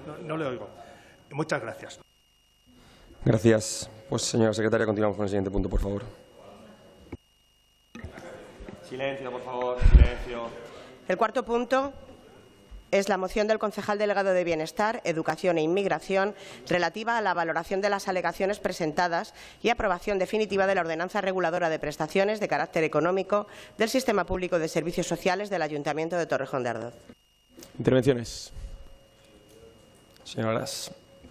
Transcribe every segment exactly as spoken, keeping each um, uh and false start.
no, no le oigo. Muchas gracias. Gracias. Pues, señora secretaria, continuamos con el siguiente punto, por favor. Silencio, por favor. Silencio. El cuarto punto es la moción del concejal delegado de Bienestar, Educación e Inmigración relativa a la valoración de las alegaciones presentadas y aprobación definitiva de la ordenanza reguladora de prestaciones de carácter económico del Sistema Público de Servicios Sociales del Ayuntamiento de Torrejón de Ardoz. Intervenciones. Señora Aras.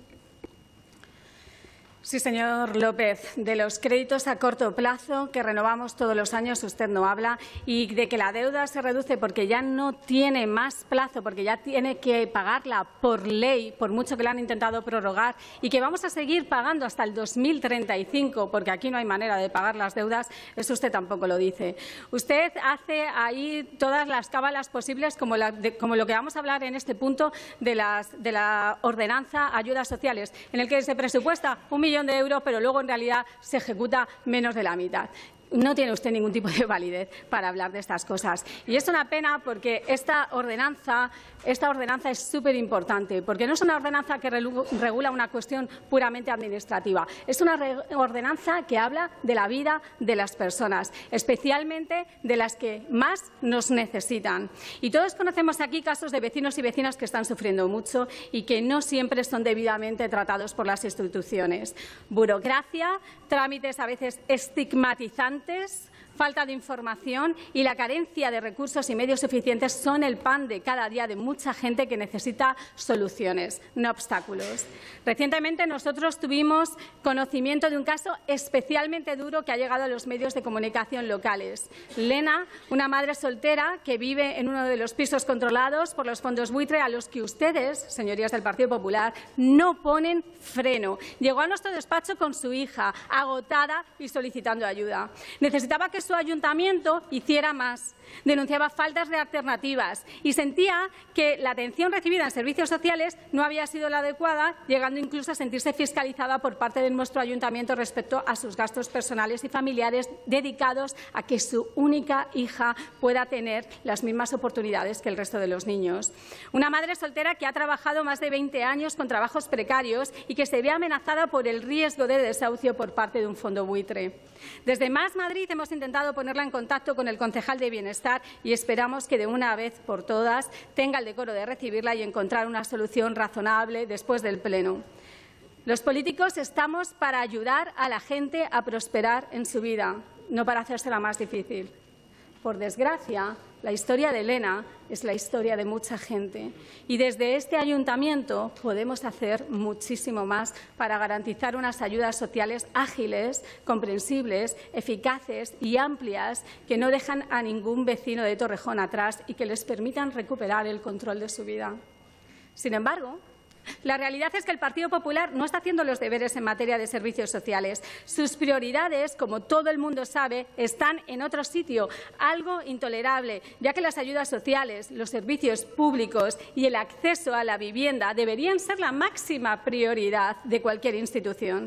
Sí, señor López. De los créditos a corto plazo que renovamos todos los años usted no habla, y de que la deuda se reduce porque ya no tiene más plazo, porque ya tiene que pagarla por ley, por mucho que la han intentado prorrogar, y que vamos a seguir pagando hasta el dos mil treinta y cinco, porque aquí no hay manera de pagar las deudas. Eso usted tampoco lo dice. Usted hace ahí todas las cábalas posibles, como, la, de, como lo que vamos a hablar en este punto de, las, de la ordenanza ayudas sociales, en el que se presupuesta un millón de euros, pero luego en realidad se ejecuta menos de la mitad. No tiene usted ningún tipo de validez para hablar de estas cosas. Y es una pena porque esta ordenanza, esta ordenanza es súper importante, porque no es una ordenanza que regula una cuestión puramente administrativa. Es una ordenanza que habla de la vida de las personas, especialmente de las que más nos necesitan. Y todos conocemos aquí casos de vecinos y vecinas que están sufriendo mucho y que no siempre son debidamente tratados por las instituciones. Burocracia, trámites a veces estigmatizantes, falta de información y la carencia de recursos y medios suficientes son el pan de cada día de mucha gente que necesita soluciones, no obstáculos. Recientemente nosotros tuvimos conocimiento de un caso especialmente duro que ha llegado a los medios de comunicación locales. Lena, una madre soltera que vive en uno de los pisos controlados por los fondos buitre, a los que ustedes, señorías del Partido Popular, no ponen freno. Llegó a nuestro despacho con su hija, agotada y solicitando ayuda. Necesitaba que su ayuntamiento hiciera más. Denunciaba faltas de alternativas y sentía que la atención recibida en servicios sociales no había sido la adecuada, llegando incluso a sentirse fiscalizada por parte de nuestro ayuntamiento respecto a sus gastos personales y familiares dedicados a que su única hija pueda tener las mismas oportunidades que el resto de los niños. Una madre soltera que ha trabajado más de veinte años con trabajos precarios y que se ve amenazada por el riesgo de desahucio por parte de un fondo buitre. Desde Más Madrid hemos intentado ponerla en contacto con el concejal de Bienestar y esperamos que de una vez por todas tenga el decoro de recibirla y encontrar una solución razonable después del Pleno. Los políticos estamos para ayudar a la gente a prosperar en su vida, no para hacérsela más difícil. Por desgracia, la historia de Elena es la historia de mucha gente y desde este ayuntamiento podemos hacer muchísimo más para garantizar unas ayudas sociales ágiles, comprensibles, eficaces y amplias que no dejan a ningún vecino de Torrejón atrás y que les permitan recuperar el control de su vida. Sin embargo, la realidad es que el Partido Popular no está haciendo los deberes en materia de servicios sociales. Sus prioridades, como todo el mundo sabe, están en otro sitio, algo intolerable, ya que las ayudas sociales, los servicios públicos y el acceso a la vivienda deberían ser la máxima prioridad de cualquier institución.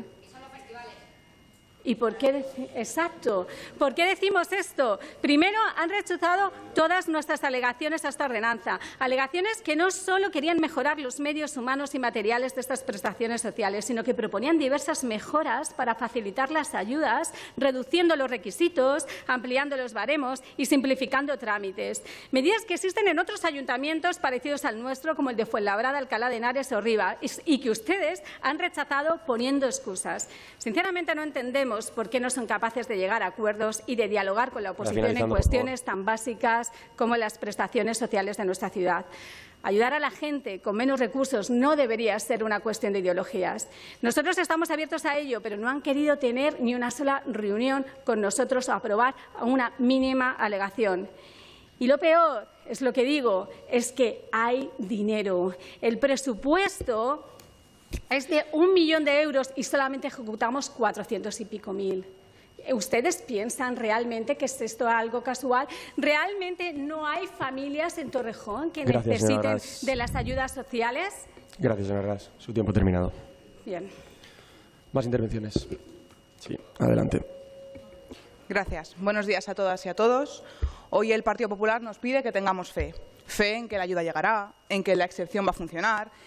¿Y por qué? Exacto. ¿Por qué decimos esto? Primero, han rechazado todas nuestras alegaciones a esta ordenanza. Alegaciones que no solo querían mejorar los medios humanos y materiales de estas prestaciones sociales, sino que proponían diversas mejoras para facilitar las ayudas, reduciendo los requisitos, ampliando los baremos y simplificando trámites. Medidas que existen en otros ayuntamientos parecidos al nuestro, como el de Fuenlabrada, Alcalá de Henares o Rivas, y que ustedes han rechazado poniendo excusas. Sinceramente, no entendemos por qué no son capaces de llegar a acuerdos y de dialogar con la oposición en cuestiones tan básicas como las prestaciones sociales de nuestra ciudad. Ayudar a la gente con menos recursos no debería ser una cuestión de ideologías. Nosotros estamos abiertos a ello, pero no han querido tener ni una sola reunión con nosotros o aprobar una mínima alegación. Y lo peor, es lo que digo, es que hay dinero. El presupuesto es de un millón de euros y solamente ejecutamos cuatrocientos y pico mil. ¿Ustedes piensan realmente que es esto algo casual? ¿Realmente no hay familias en Torrejón que Gracias, necesiten de las ayudas sociales? Gracias, señora Ras. Su tiempo ha terminado. Bien. ¿Más intervenciones? Sí, adelante. Gracias. Buenos días a todas y a todos. Hoy el Partido Popular nos pide que tengamos fe. Fe en que la ayuda llegará, en que la excepción va a funcionar,